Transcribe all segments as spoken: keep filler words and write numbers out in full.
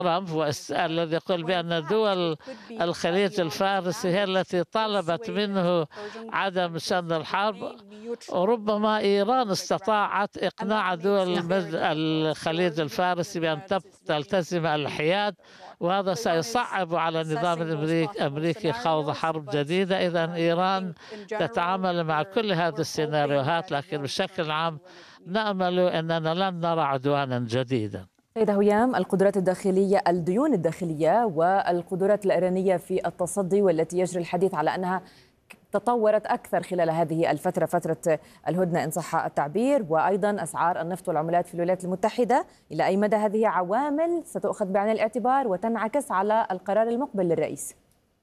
ترامب الذي يقول بأن دول الخليج الفارسي هي التي طالبت منه عدم شن الحرب، وربما إيران استطاعت إقناع دول الخليج الفارسي بأن تلتزم الحياد، وهذا سيصعب على النظام الأمريكي خوض حرب جديدة. إذن إيران تتعامل مع كل هذه السيناريوهات، لكن بشكل عام نأمل أننا لن نرى عدوانا جديدا. سيدة هيام، القدرات الداخلية، الديون الداخلية والقدرات الإيرانية في التصدي، والتي يجري الحديث على أنها تطورت أكثر خلال هذه الفترة، فترة الهدنة إن صح التعبير، وأيضا أسعار النفط والعملات في الولايات المتحدة، إلى أي مدى هذه عوامل ستؤخذ بعين الاعتبار وتنعكس على القرار المقبل للرئيس؟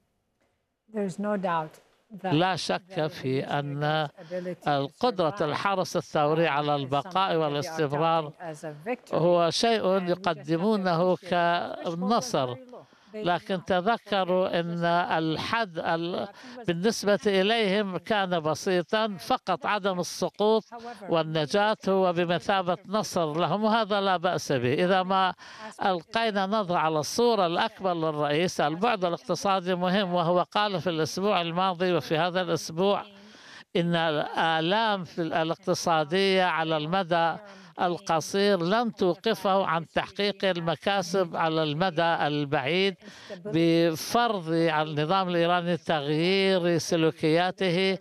لا شك في أن القدرة الحرس الثوري على البقاء والاستمرار هو شيء يقدمونه كنصر، لكن تذكروا أن الحد بالنسبة إليهم كان بسيطا، فقط عدم السقوط والنجاة هو بمثابة نصر لهم، وهذا لا بأس به. إذا ما ألقينا نظرة على الصورة الأكبر للرئيس، البعد الاقتصادي مهم، وهو قال في الأسبوع الماضي وفي هذا الأسبوع إن الآلام في الاقتصادية على المدى القصير لن توقفه عن تحقيق المكاسب على المدى البعيد، بفرض على النظام الإيراني تغيير سلوكياته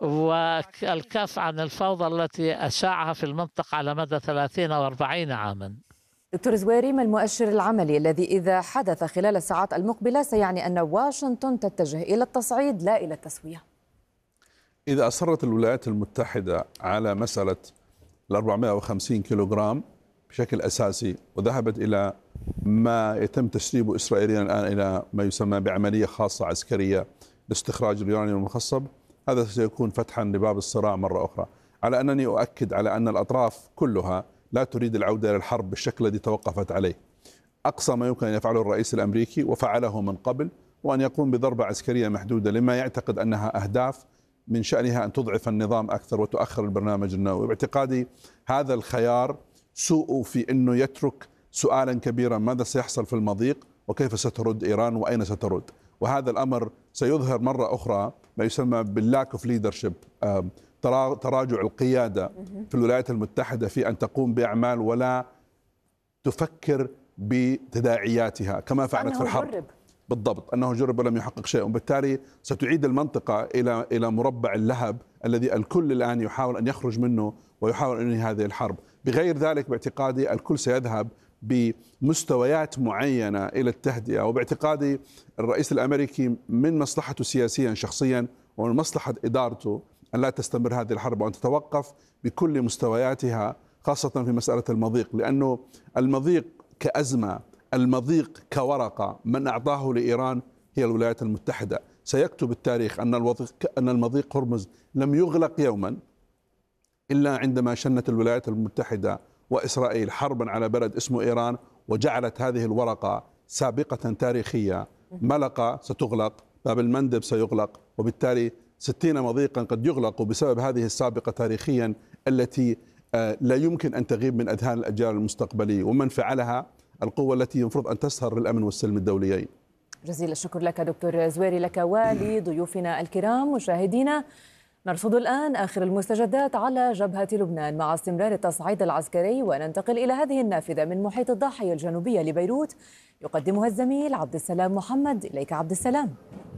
والكف عن الفوضى التي أشاعها في المنطقة على مدى ثلاثين أو أربعين عاما. دكتور زويري، ما المؤشر العملي الذي إذا حدث خلال الساعات المقبلة سيعني أن واشنطن تتجه إلى التصعيد لا إلى التسوية؟ إذا أصرت الولايات المتحدة على مسألة ال أربعمائة وخمسين كيلوغرام بشكل أساسي، وذهبت إلى ما يتم تسريبه إسرائيليا الآن إلى ما يسمى بعملية خاصة عسكرية لاستخراج اليورانيوم المخصب، هذا سيكون فتحا لباب الصراع مرة أخرى. على أنني أؤكد على أن الأطراف كلها لا تريد العودة إلى الحرب بالشكل الذي توقفت عليه. أقصى ما يمكن أن يفعله الرئيس الأمريكي وفعله من قبل، وأن يقوم بضربة عسكرية محدودة لما يعتقد أنها أهداف من شأنها أن تضعف النظام أكثر وتؤخر البرنامج النووي. باعتقادي هذا الخيار سوء في أنه يترك سؤالا كبيرا: ماذا سيحصل في المضيق، وكيف سترد إيران، وأين سترد؟ وهذا الأمر سيظهر مرة أخرى ما يسمى باللاك اوف ليدرشيب، تراجع القيادة في الولايات المتحدة في أن تقوم بأعمال ولا تفكر بتداعياتها كما فعلت في الحرب. جرب. بالضبط، أنه جرب ولم يحقق شيء، وبالتالي ستعيد المنطقة إلى إلى مربع اللهب الذي الكل الآن يحاول أن يخرج منه ويحاول أن ينهي هذه الحرب. بغير ذلك باعتقادي الكل سيذهب بمستويات معينة إلى التهدئة، وباعتقادي الرئيس الأمريكي من مصلحته سياسيا شخصيا ومن مصلحة إدارته أن لا تستمر هذه الحرب وأن تتوقف بكل مستوياتها، خاصة في مسألة المضيق، لأنه المضيق كأزمة، المضيق كورقة، من أعطاه لإيران هي الولايات المتحدة. سيكتب التاريخ أن أن المضيق هرمز لم يغلق يوما إلا عندما شنت الولايات المتحدة وإسرائيل حربا على بلد اسمه إيران، وجعلت هذه الورقة سابقة تاريخية. ملقا ستغلق، باب المندب سيغلق، وبالتالي ستين مضيقا قد يغلق بسبب هذه السابقة تاريخيا التي لا يمكن أن تغيب من أذهان الأجيال المستقبلية، ومن فعلها القوة التي ينفرض أن تسهر للأمن والسلم الدوليين. جزيل الشكر لك دكتور زويري، لك ولضيوفنا الكرام. مشاهدينا، نرصد الآن آخر المستجدات على جبهة لبنان مع استمرار التصعيد العسكري، وننتقل إلى هذه النافذة من محيط الضاحية الجنوبية لبيروت يقدمها الزميل عبد السلام محمد. إليك عبد السلام.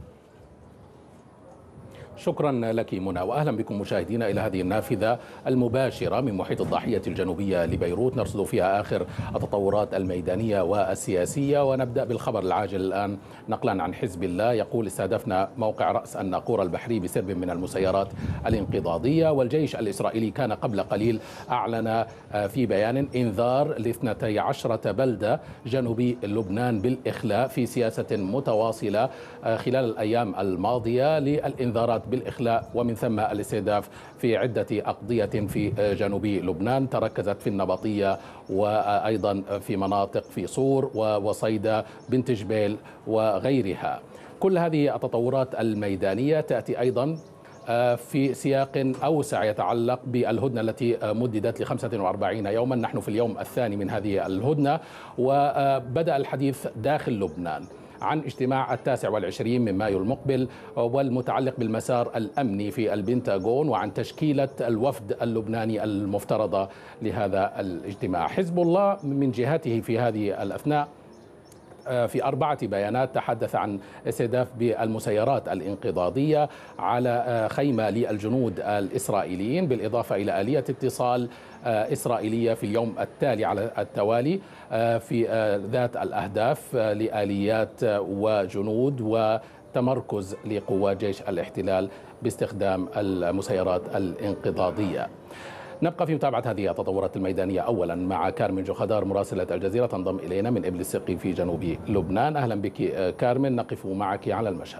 شكرا لك منى، واهلا بكم مشاهدينا الى هذه النافذه المباشره من محيط الضاحيه الجنوبيه لبيروت، نرصد فيها اخر التطورات الميدانيه والسياسيه. ونبدا بالخبر العاجل الان نقلا عن حزب الله، يقول: استهدفنا موقع راس الناقوره البحري بسرب من المسيرات الانقضاضيه. والجيش الاسرائيلي كان قبل قليل اعلن في بيان انذار لاثنتي عشره بلده جنوبي لبنان بالاخلاء في سياسه متواصله خلال الايام الماضيه للانذارات بالإخلاء ومن ثم الاستهداف في عدة أقضية في جنوب لبنان، تركزت في النبطية وأيضا في مناطق في صور وصيدا بنت جبيل وغيرها. كل هذه التطورات الميدانية تأتي أيضا في سياق أوسع يتعلق بالهدنة التي مددت ل خمسة وأربعين يوما. نحن في اليوم الثاني من هذه الهدنة، وبدأ الحديث داخل لبنان عن اجتماع التاسع والعشرين من مايو المقبل والمتعلق بالمسار الأمني في البنتاغون وعن تشكيلة الوفد اللبناني المفترضة لهذا الاجتماع. حزب الله من جهته في هذه الأثناء في أربعة بيانات تحدث عن استهداف بالمسيرات الانقضاضية على خيمة للجنود الإسرائيليين، بالإضافة إلى آلية اتصال إسرائيلية في اليوم التالي على التوالي في ذات الأهداف لآليات وجنود وتمركز لقوات جيش الاحتلال باستخدام المسيرات الانقضاضية. نبقى في متابعة هذه التطورات الميدانية أولا مع كارمن جوخدار مراسلة الجزيرة تنضم إلينا من إبل السقي في جنوب لبنان. أهلا بك كارمن، نقف معك على المشهد.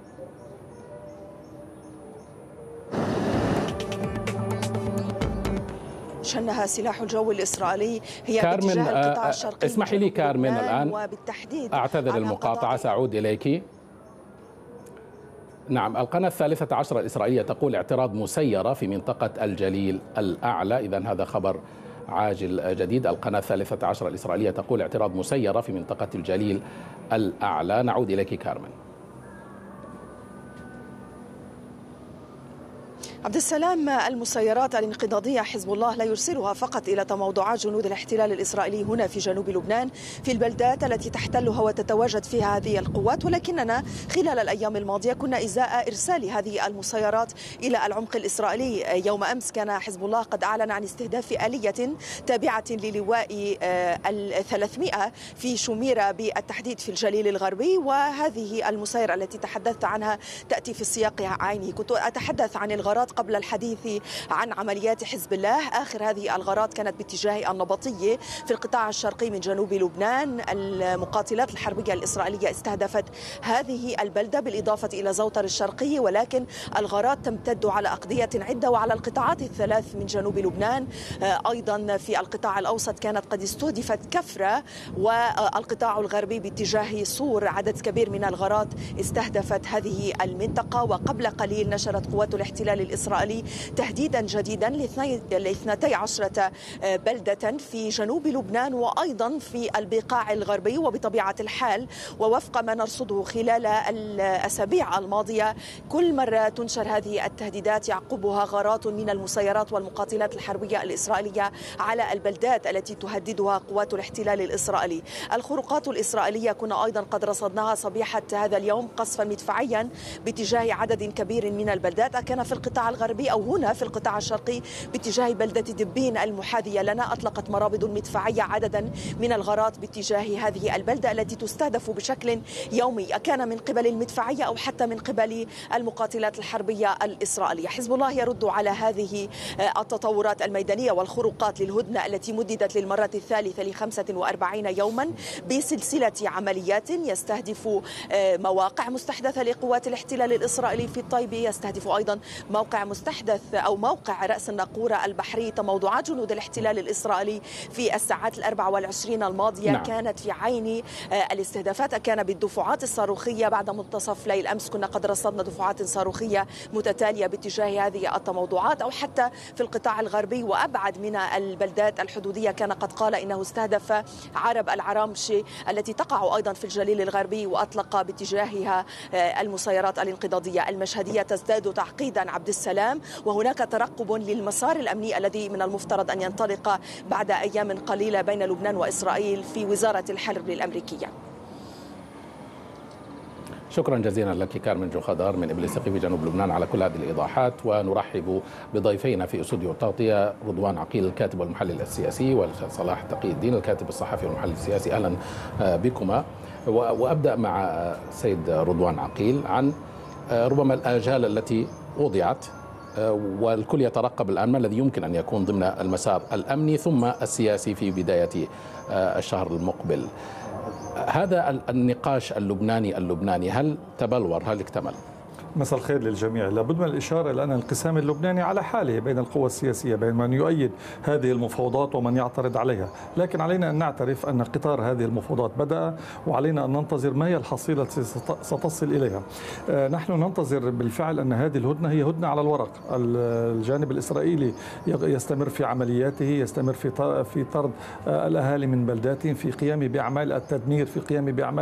شنها سلاح الجو الإسرائيلي هي كارمن باتجاه القطاع الشرقي. اسمحي لي كارمن الآن وبالتحديد أعتذر المقاطعة، سأعود إليك. نعم، القناة الثالثة عشر الإسرائيلية تقول اعتراض مسيرة في منطقة الجليل الأعلى. إذن هذا خبر عاجل جديد. القناة الثالثة عشر الإسرائيلية تقول اعتراض مسيرة في منطقة الجليل الأعلى. نعود إليك كارمن. عبد السلام، المسيرات الانقضاضية حزب الله لا يرسلها فقط إلى تموضعات جنود الاحتلال الإسرائيلي هنا في جنوب لبنان في البلدات التي تحتلها وتتواجد فيها هذه القوات، ولكننا خلال الأيام الماضية كنا إزاء إرسال هذه المسيرات إلى العمق الإسرائيلي. يوم أمس كان حزب الله قد أعلن عن استهداف آلية تابعة للواء الثلاثمائة في شميرة بالتحديد في الجليل الغربي، وهذه المسيرة التي تحدثت عنها تأتي في السياق عينه. كنت أتحدث عن الغارات قبل الحديث عن عمليات حزب الله. آخر هذه الغارات كانت باتجاه النبطية في القطاع الشرقي من جنوب لبنان. المقاتلات الحربية الإسرائيلية استهدفت هذه البلدة بالإضافة إلى زوطر الشرقية، ولكن الغارات تمتد على أقضية عدة وعلى القطاعات الثلاث من جنوب لبنان. أيضا في القطاع الأوسط كانت قد استهدفت كفرة، والقطاع الغربي باتجاه صور عدد كبير من الغارات استهدفت هذه المنطقة. وقبل قليل نشرت قوات الاحتلال الإسرائيلي تهديدا جديدا لاثنتي عشرة بلدة في جنوب لبنان وأيضا في البقاع الغربي. وبطبيعة الحال ووفق ما نرصده خلال الأسابيع الماضية، كل مرة تنشر هذه التهديدات يعقبها غارات من المسيرات والمقاتلات الحربية الإسرائيلية على البلدات التي تهددها قوات الاحتلال الإسرائيلي. الخروقات الإسرائيلية كنا أيضا قد رصدناها صبيحة هذا اليوم قصفا مدفعيا باتجاه عدد كبير من البلدات، كان في القطاع الغربي أو هنا في القطاع الشرقي باتجاه بلدة دبين المحاذية لنا. أطلقت مرابط مدفعية عددا من الغارات باتجاه هذه البلدة التي تستهدف بشكل يومي، كان من قبل المدفعية أو حتى من قبل المقاتلات الحربية الإسرائيلية. حزب الله يرد على هذه التطورات الميدانية والخروقات للهدنة التي مددت للمرة الثالثة لخمسة وأربعين يوما بسلسلة عمليات يستهدف مواقع مستحدثة لقوات الاحتلال الإسرائيلي في الطيبة، يستهدف أيضا موقع مستحدث أو موقع رأس الناقورة البحري. تموضعات جنود الاحتلال الإسرائيلي في الساعات الأربع والعشرين الماضية نعم. كانت في عين الاستهدافات، كان بالدفعات الصاروخية. بعد منتصف ليل أمس كنا قد رصدنا دفعات صاروخية متتالية باتجاه هذه التموضعات، أو حتى في القطاع الغربي وأبعد من البلدات الحدودية كان قد قال إنه استهدف عرب العرامشي التي تقع أيضا في الجليل الغربي وأطلق باتجاهها المسيرات الانقضاضية. المشهدية تزداد تعقيدا عبد السلام، وهناك ترقب للمسار الأمني الذي من المفترض أن ينطلق بعد أيام قليلة بين لبنان وإسرائيل في وزارة الحرب الأمريكية. شكرا جزيلا لك كارمن جوخدار من إبل السقي في جنوب لبنان على كل هذه الإيضاحات. ونرحب بضيفينا في استوديو التغطية، رضوان عقيل الكاتب والمحلل السياسي، وصلاح تقي الدين الكاتب الصحفي والمحلل السياسي. أهلا بكما. وأبدأ مع سيد رضوان عقيل عن ربما الآجال التي وضعت، والكل يترقب الآن ما الذي يمكن أن يكون ضمن المسار الأمني ثم السياسي في بداية الشهر المقبل. هذا النقاش اللبناني اللبناني هل تبلور، هل اكتمل؟ مساء الخير للجميع. لابد من الإشارة إلى أن الانقسام اللبناني على حاله بين القوى السياسية، بين من يؤيد هذه المفاوضات ومن يعترض عليها، لكن علينا أن نعترف أن قطار هذه المفاوضات بدأ، وعلينا أن ننتظر ما هي الحصيلة التي ستصل إليها. نحن ننتظر بالفعل أن هذه الهدنة هي هدنة على الورق. الجانب الإسرائيلي يستمر في عملياته، يستمر في في طرد الأهالي من بلداتهم، في قيام بأعمال التدمير، في قيام بأعمال